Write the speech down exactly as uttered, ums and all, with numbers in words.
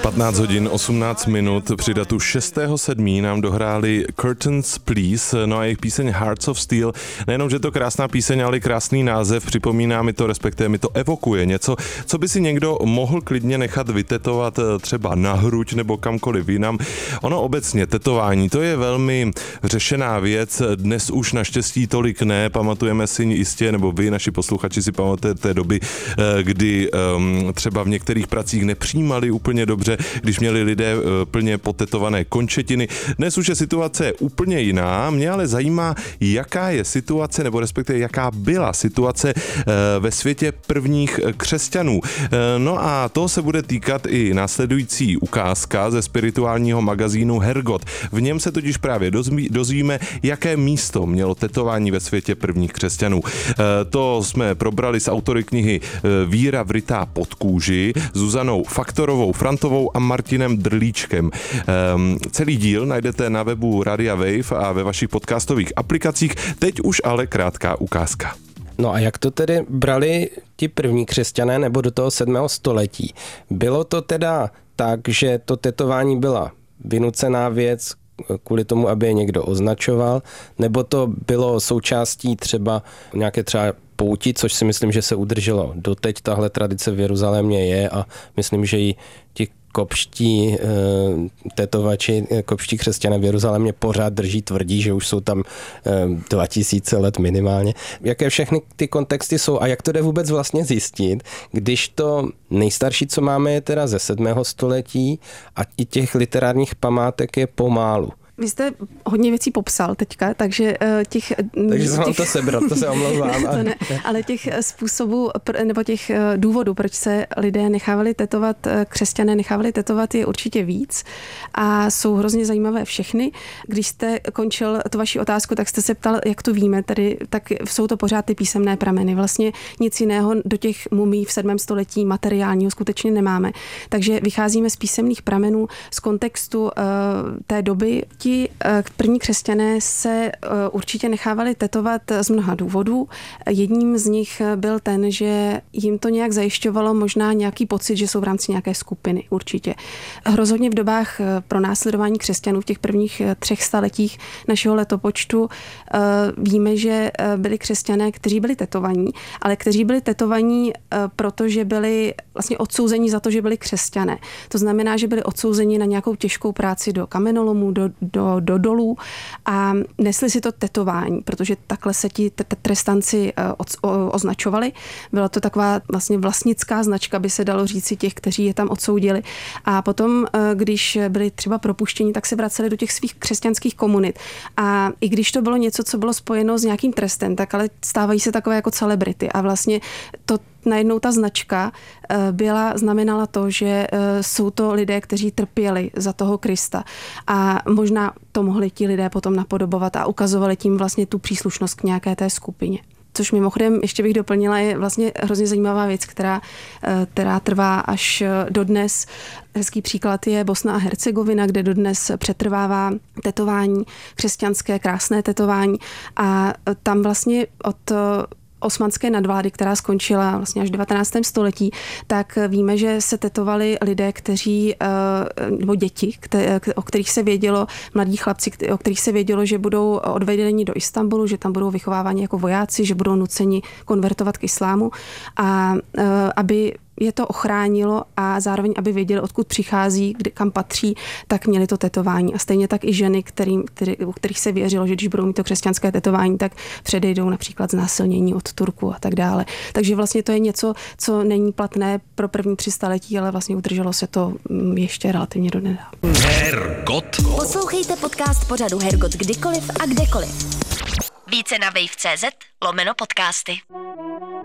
patnáct hodin osmnáct minut, při datu šestého sedmého nám dohráli Curtains Please, no a jejich píseň Hearts of Steel. Nejenom, že to krásná píseň, ale krásný název, připomíná mi to, respektive mi to evokuje něco, co by si někdo mohl klidně nechat vytetovat třeba na hruď nebo kamkoliv jinam. Ono obecně, tetování, to je velmi řešená věc, dnes už naštěstí tolik ne, pamatujeme si jistě, nebo vy, naši posluchači, si pamatujete doby, kdy um, třeba v některých pracích nepřijímali úplně dobře, když měli lidé uh, plně potetované končetiny. Dnes už je situace úplně jiná, mě ale zajímá, jaká je situace, nebo respektive jaká byla situace uh, ve světě prvních křesťanů. Uh, no a to se bude týkat i následující ukázka ze spirituálního magazínu Hergot. V něm se totiž právě dozví, dozvíme, jaké místo mělo tetování ve světě prvních křesťanů. Uh, to jsme probrali s autory knihy Víra vrytá pod kůži, Zuzanou Faktorovou Frantovou a Martinem Drlíčkem. Um, celý díl najdete na webu Radia Wave a ve vašich podcastových aplikacích. Teď už ale krátká ukázka. No a jak to tedy brali ti první křesťané nebo do toho sedmého století? Bylo to teda tak, že to tetování byla vynucená věc kvůli tomu, aby je někdo označoval, nebo to bylo součástí třeba nějaké třeba pouti, což si myslím, že se udrželo doteď. Tahle tradice v Jeruzalémě je a myslím, že ji ti kopští e, tetovači, kopští křesťané v Jeruzalémě pořád drží, tvrdí, že už jsou tam e, dva tisíce let minimálně. Jaké všechny ty kontexty jsou a jak to jde vůbec vlastně zjistit, když to nejstarší, co máme, je teda ze sedmého století a i těch literárních památek je pomálu. Vy jste hodně věcí popsal teďka, takže těch... Takže jsem vám to sebral, to se omlouvám. to ne, ale těch způsobů, nebo těch důvodů, proč se lidé nechávali tetovat, křesťané nechávali tetovat, je určitě víc a jsou hrozně zajímavé všechny. Když jste končil tu vaši otázku, tak jste se ptal, jak to víme, tady, tak jsou to pořád ty písemné prameny. Vlastně nic jiného do těch mumí v sedmém století materiálního skutečně nemáme. Takže vycházíme z písemných pramenů, z kontextu uh, té doby. Ti první křesťané se určitě nechávali tetovat z mnoha důvodů. Jedním z nich byl ten, že jim to nějak zajišťovalo možná nějaký pocit, že jsou v rámci nějaké skupiny, určitě. Rozhodně v dobách pronásledování křesťanů v těch prvních třech staletích našeho letopočtu víme, že byli křesťané, kteří byli tetovaní, ale kteří byli tetovaní, protože byli vlastně odsouzeni za to, že byli křesťané. To znamená, že byli odsouzeni na nějakou těžkou práci do kamenolomů, do, do, do dolů a nesli si to tetování, protože takhle se ti trestanci označovali. Byla to taková vlastně vlastnická značka, by se dalo říci, těch, kteří je tam odsoudili. A potom, když byli třeba propuštěni, tak se vraceli do těch svých křesťanských komunit. A i když to bylo něco, co bylo spojeno s nějakým trestem, tak ale stávají se takové jako celebrity. A vlastně to najednou ta značka byla, znamenala to, že jsou to lidé, kteří trpěli za toho Krista. A možná to mohli ti lidé potom napodobovat a ukazovali tím vlastně tu příslušnost k nějaké té skupině. Což mimochodem, ještě bych doplnila, je vlastně hrozně zajímavá věc, která, která trvá až dodnes. Hezký příklad je Bosna a Hercegovina, kde dodnes přetrvává tetování, křesťanské, krásné tetování. A tam vlastně od osmanské nadvlády, která skončila vlastně až v devatenáctém století, tak víme, že se tetovali lidé, kteří, nebo děti, o kterých se vědělo, mladí chlapci, o kterých se vědělo, že budou odvedeni do Istanbulu, že tam budou vychováváni jako vojáci, že budou nuceni konvertovat k islámu a aby je to ochránilo a zároveň, aby věděli, odkud přichází, kdy, kam patří, tak měli to tetování. A stejně tak i ženy, kterým, který, u kterých se věřilo, že když budou mít to křesťanské tetování, tak předejdou například znásilnění od Turku a tak dále. Takže vlastně to je něco, co není platné pro první tři staletí, ale vlastně udrželo se to ještě relativně dodnedávna. Hergot. Poslouchejte podcast pořadu Hergot kdykoliv a kdekoliv. Více na wave tečka cé zet lomeno podcasty.